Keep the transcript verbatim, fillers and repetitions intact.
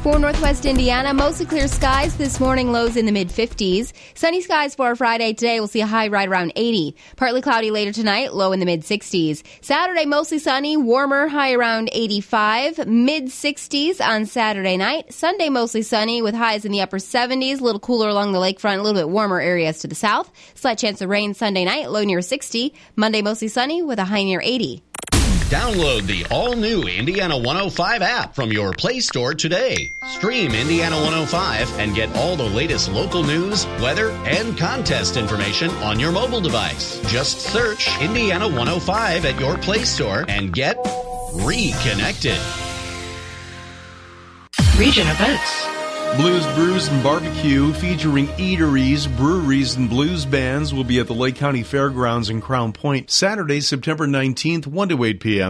For northwest Indiana, mostly clear skies this morning, lows in the mid-fifties. Sunny skies for Friday today. We'll see a high right around eighty. Partly cloudy later tonight, low in the mid-sixties. Saturday, mostly sunny, warmer, high around eighty-five. Mid-sixties on Saturday night. Sunday, mostly sunny with highs in the upper seventies. A little cooler along the lakefront, a little bit warmer areas to the south. Slight chance of rain Sunday night, low near sixty. Monday, mostly sunny with a high near eighty. Download the all-new Indiana one oh five app from your Play Store today. Stream Indiana one oh five and get all the latest local news, weather, and contest information on your mobile device. Just search Indiana one oh five at your Play Store and get reconnected. Region events. Blues Brews and Barbecue, featuring eateries, breweries, and blues bands, will be at the Lake County Fairgrounds in Crown Point Saturday, September nineteenth, one to eight p.m.